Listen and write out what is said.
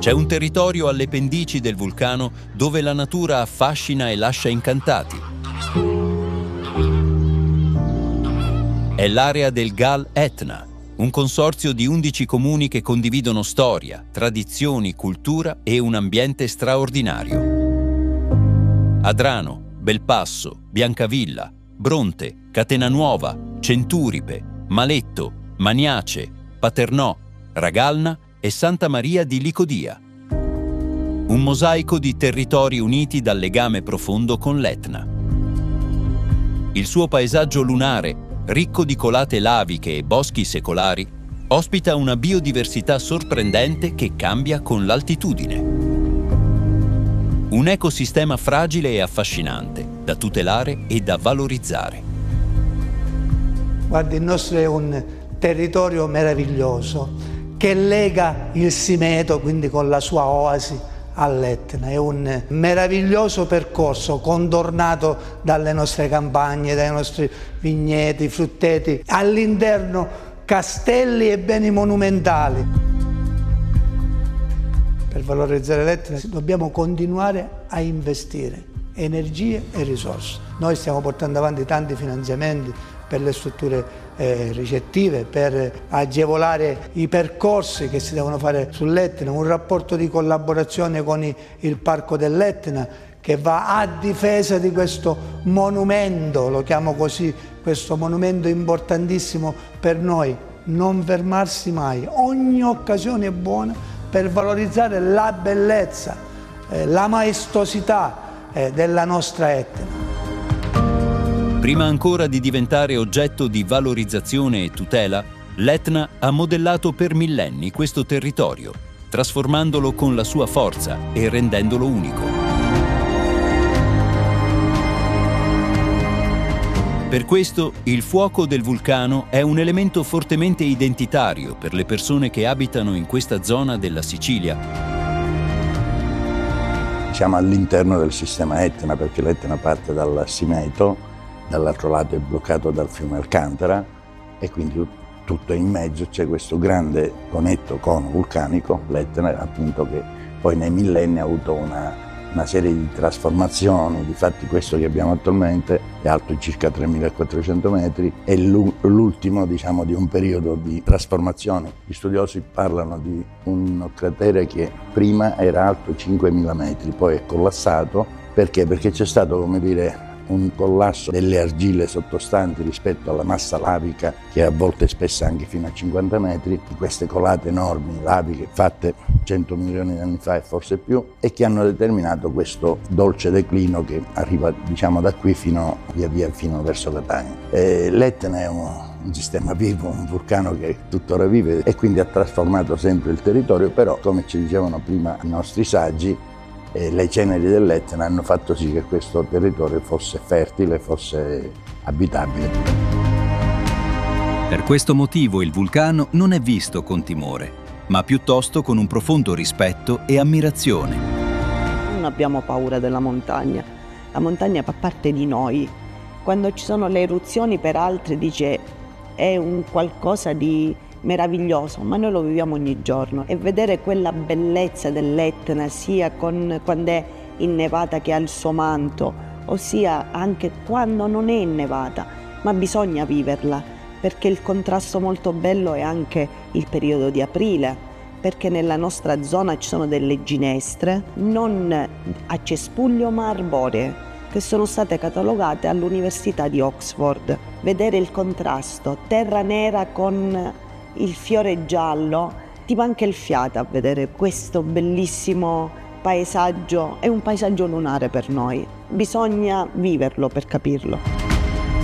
C'è un territorio alle pendici del vulcano dove la natura affascina e lascia incantati. È l'area del Gal Etna, un consorzio di 11 comuni che condividono storia, tradizioni, cultura e un ambiente straordinario. Adrano, Belpasso, Biancavilla, Bronte, Catenanuova, Centuripe, Maletto, Maniace, Paternò, Ragalna e Santa Maria di Licodia. Un mosaico di territori uniti dal legame profondo con l'Etna. Il suo paesaggio lunare, ricco di colate laviche e boschi secolari, ospita una biodiversità sorprendente che cambia con l'altitudine. Un ecosistema fragile e affascinante, da tutelare e da valorizzare. Guardi, il nostro è un territorio meraviglioso che lega il Simeto, quindi con la sua oasi, all'Etna. È un meraviglioso percorso contornato dalle nostre campagne, dai nostri vigneti, frutteti, all'interno castelli e beni monumentali. Per valorizzare l'Etna dobbiamo continuare a investire energie e risorse. Noi stiamo portando avanti tanti finanziamenti per le strutture ricettive, per agevolare i percorsi che si devono fare sull'Etna, un rapporto di collaborazione con il Parco dell'Etna che va a difesa di questo monumento, lo chiamo così, questo monumento importantissimo per noi, non fermarsi mai, ogni occasione è buona per valorizzare la bellezza, la maestosità della nostra Etna. Prima ancora di diventare oggetto di valorizzazione e tutela, l'Etna ha modellato per millenni questo territorio, trasformandolo con la sua forza e rendendolo unico. Per questo, il fuoco del vulcano è un elemento fortemente identitario per le persone che abitano in questa zona della Sicilia. Siamo all'interno del sistema Etna, perché l'Etna parte dal Simeto, dall'altro lato è bloccato dal fiume Alcantara e quindi tutto in mezzo c'è questo grande conetto cono vulcanico, l'Etna, appunto, che poi nei millenni ha avuto una serie di trasformazioni. Difatti questo che abbiamo attualmente è alto circa 3.400 metri, è l'ultimo, diciamo, di un periodo di trasformazione. Gli studiosi parlano di un cratere che prima era alto 5.000 metri, poi è collassato. Perché? Perché c'è stato, come dire, un collasso delle argille sottostanti rispetto alla massa lavica, che a volte è spessa anche fino a 50 metri, di queste colate enormi laviche fatte 100 milioni di anni fa e forse più, e che hanno determinato questo dolce declino che arriva, diciamo, da qui fino via via fino verso Catania. L'Etna è un sistema vivo, un vulcano che tuttora vive e quindi ha trasformato sempre il territorio, però, come ci dicevano prima i nostri saggi, le ceneri dell'Etna hanno fatto sì che questo territorio fosse fertile, fosse abitabile. Per questo motivo il vulcano non è visto con timore, ma piuttosto con un profondo rispetto e ammirazione. Non abbiamo paura della montagna, la montagna fa parte di noi. Quando ci sono le eruzioni per altri dice è un qualcosa di meraviglioso, ma noi lo viviamo ogni giorno, e vedere quella bellezza dell'Etna sia quando è innevata che ha il suo manto, ossia anche quando non è innevata, ma bisogna viverla, perché il contrasto molto bello è anche il periodo di aprile, perché nella nostra zona ci sono delle ginestre non a cespuglio ma arboree, che sono state catalogate all'Università di Oxford. Vedere il contrasto, terra nera con il fiore giallo, ti manca il fiato a vedere questo bellissimo paesaggio. È un paesaggio lunare per noi, bisogna viverlo per capirlo.